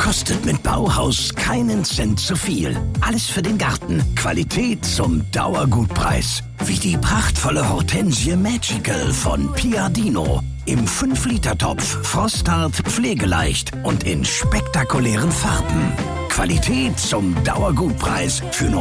kostet mit Bauhaus keinen Cent zu viel. Alles für den Garten. Qualität zum Dauergutpreis. Wie die prachtvolle Hortensie Magical von Piadino. Im 5-Liter-Topf, frosthart, pflegeleicht und in spektakulären Farben. Qualität zum Dauergutpreis für nur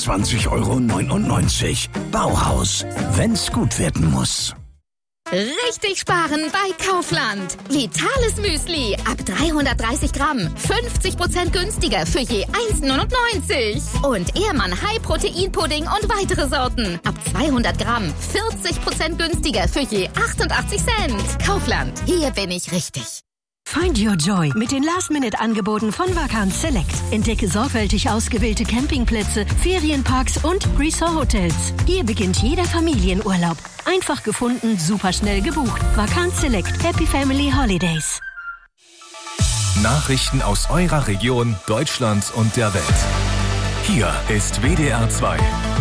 24,99 €. Bauhaus, wenn's gut werden muss. Richtig sparen bei Kaufland. Vitales Müsli ab 330 Gramm. 50% günstiger für je 1,99 €. Und Ehrmann High-Protein-Pudding und weitere Sorten. Ab 200 Gramm. 40% günstiger für je 88 Cent. Kaufland. Hier bin ich richtig. Find your joy mit den Last-Minute-Angeboten von Vacanz Select. Entdecke sorgfältig ausgewählte Campingplätze, Ferienparks und Resort-Hotels. Hier beginnt jeder Familienurlaub. Einfach gefunden, superschnell gebucht. Vacanz Select. Happy Family Holidays. Nachrichten aus eurer Region, Deutschland und der Welt. Hier ist WDR 2.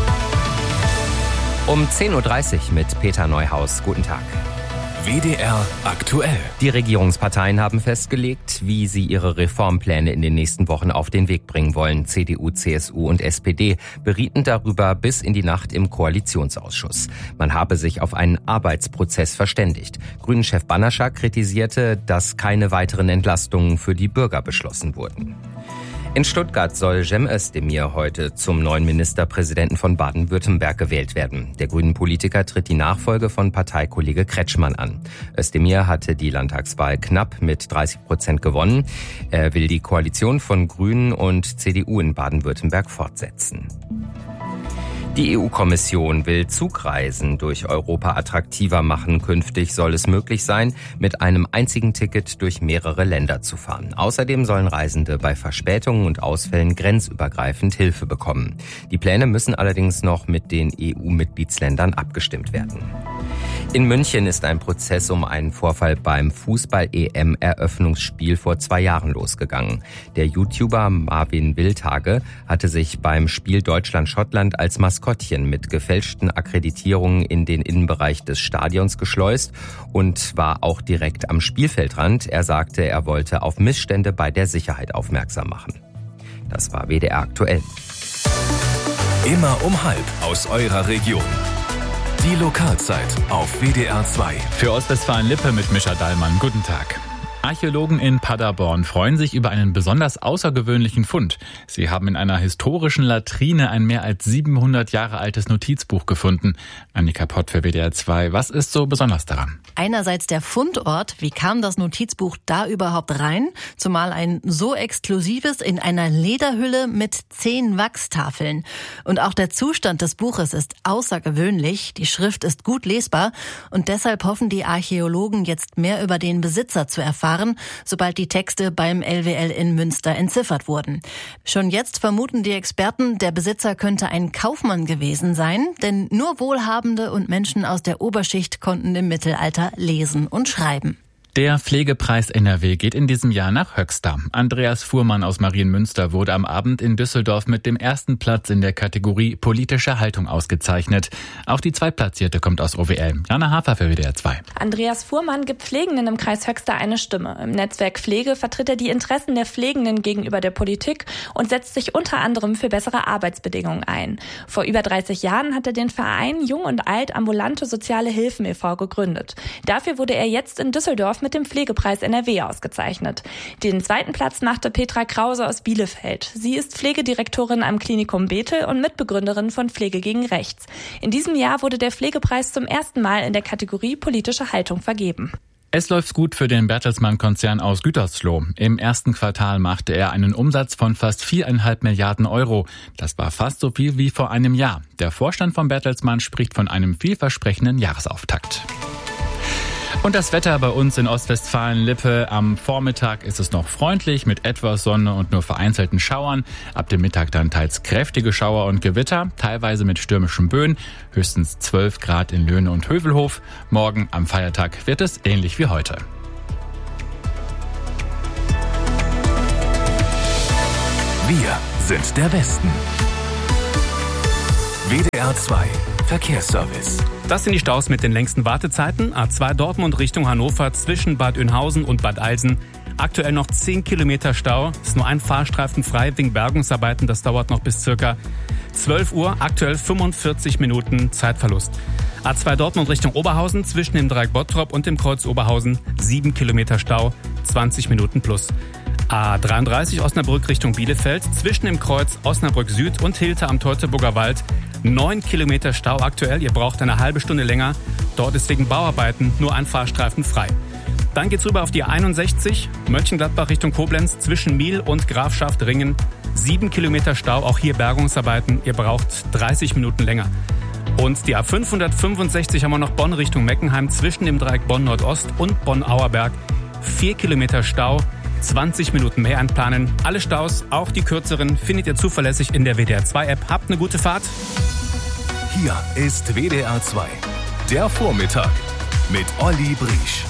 Um 10:30 Uhr mit Peter Neuhaus. Guten Tag. WDR aktuell. Die Regierungsparteien haben festgelegt, wie sie ihre Reformpläne in den nächsten Wochen auf den Weg bringen wollen. CDU, CSU und SPD berieten darüber bis in die Nacht im Koalitionsausschuss. Man habe sich auf einen Arbeitsprozess verständigt. Grünen-Chef Bannerschak kritisierte, dass keine weiteren Entlastungen für die Bürger beschlossen wurden. In Stuttgart soll Cem Özdemir heute zum neuen Ministerpräsidenten von Baden-Württemberg gewählt werden. Der grünen Politiker tritt die Nachfolge von Parteikollege Kretschmann an. Özdemir hatte die Landtagswahl knapp mit 30% gewonnen. Er will die Koalition von Grünen und CDU in Baden-Württemberg fortsetzen. Die EU-Kommission will Zugreisen durch Europa attraktiver machen. Künftig soll es möglich sein, mit einem einzigen Ticket durch mehrere Länder zu fahren. Außerdem sollen Reisende bei Verspätungen und Ausfällen grenzübergreifend Hilfe bekommen. Die Pläne müssen allerdings noch mit den EU-Mitgliedsländern abgestimmt werden. In München ist ein Prozess um einen Vorfall beim Fußball-EM-Eröffnungsspiel vor 2 Jahren losgegangen. Der YouTuber Marvin Wildhage hatte sich beim Spiel Deutschland-Schottland als Maskottchen mit gefälschten Akkreditierungen in den Innenbereich des Stadions geschleust und war auch direkt am Spielfeldrand. Er sagte, er wollte auf Missstände bei der Sicherheit aufmerksam machen. Das war WDR aktuell. Immer um 12:30 aus eurer Region. Die Lokalzeit auf WDR 2. Für Ostwestfalen-Lippe mit Mischa Dallmann. Guten Tag. Archäologen in Paderborn freuen sich über einen besonders außergewöhnlichen Fund. Sie haben in einer historischen Latrine ein mehr als 700 Jahre altes Notizbuch gefunden. Annika Pott für WDR 2. Was ist so besonders daran? Einerseits der Fundort. Wie kam das Notizbuch da überhaupt rein? Zumal ein so exklusives in einer Lederhülle mit 10 Wachstafeln. Und auch der Zustand des Buches ist außergewöhnlich. Die Schrift ist gut lesbar. Und deshalb hoffen die Archäologen jetzt mehr über den Besitzer zu erfahren, sobald die Texte beim LWL in Münster entziffert wurden. Schon jetzt vermuten die Experten, der Besitzer könnte ein Kaufmann gewesen sein, denn nur Wohlhabende und Menschen aus der Oberschicht konnten im Mittelalter lesen und schreiben. Der Pflegepreis NRW geht in diesem Jahr nach Höxter. Andreas Fuhrmann aus Marienmünster wurde am Abend in Düsseldorf mit dem 1. Platz in der Kategorie politische Haltung ausgezeichnet. Auch die Zweitplatzierte kommt aus OWL. Jana Hafer für WDR 2. Andreas Fuhrmann gibt Pflegenden im Kreis Höxter eine Stimme. Im Netzwerk Pflege vertritt er die Interessen der Pflegenden gegenüber der Politik und setzt sich unter anderem für bessere Arbeitsbedingungen ein. Vor über 30 Jahren hat er den Verein Jung und Alt Ambulante Soziale Hilfen e.V. gegründet. Dafür wurde er jetzt in Düsseldorf mit dem Pflegepreis NRW ausgezeichnet. Den 2. Platz machte Petra Krause aus Bielefeld. Sie ist Pflegedirektorin am Klinikum Bethel und Mitbegründerin von Pflege gegen Rechts. In diesem Jahr wurde der Pflegepreis zum ersten Mal in der Kategorie politische Haltung vergeben. Es läuft gut für den Bertelsmann-Konzern aus Gütersloh. Im ersten Quartal machte er einen Umsatz von fast 4,5 Milliarden Euro. Das war fast so viel wie vor einem Jahr. Der Vorstand von Bertelsmann spricht von einem vielversprechenden Jahresauftakt. Und das Wetter bei uns in Ostwestfalen-Lippe. Am Vormittag ist es noch freundlich mit etwas Sonne und nur vereinzelten Schauern. Ab dem Mittag dann teils kräftige Schauer und Gewitter, teilweise mit stürmischen Böen. Höchstens 12 Grad in Löhne und Hövelhof. Morgen am Feiertag wird es ähnlich wie heute. Wir sind der Westen. WDR 2 Verkehrsservice. Das sind die Staus mit den längsten Wartezeiten. A2 Dortmund Richtung Hannover zwischen Bad Oeynhausen und Bad Alsen. aktuell noch 10 Kilometer Stau. Ist nur ein Fahrstreifen frei wegen Bergungsarbeiten. Das dauert noch bis circa 12 Uhr. Aktuell 45 Minuten Zeitverlust. A2 Dortmund Richtung Oberhausen zwischen dem Dreieck Bottrop und dem Kreuz Oberhausen 7 Kilometer Stau, 20 Minuten plus. A33 Osnabrück Richtung Bielefeld zwischen dem Kreuz Osnabrück Süd und Hilter am Teutoburger Wald 9 Kilometer Stau aktuell. Ihr braucht eine halbe Stunde länger. Dort ist wegen Bauarbeiten nur ein Fahrstreifen frei. Dann geht's rüber auf die 61 Mönchengladbach Richtung Koblenz zwischen Miel und Grafschaft-Ringen 7 Kilometer Stau. Auch hier Bergungsarbeiten. Ihr braucht 30 Minuten länger. Und die A565 haben wir noch Bonn Richtung Meckenheim zwischen dem Dreieck Bonn Nordost und Bonn-Auerberg. 4 Kilometer Stau, 20 Minuten mehr einplanen. Alle Staus, auch die kürzeren, findet ihr zuverlässig in der WDR 2 App. Habt eine gute Fahrt. Hier ist WDR 2, der Vormittag mit Olli Briesch.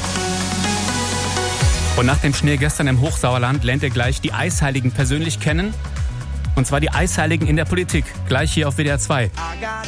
Und nach dem Schnee gestern im Hochsauerland lernt ihr gleich die Eisheiligen persönlich kennen. Und zwar die Eisheiligen in der Politik. Gleich hier auf WDR 2.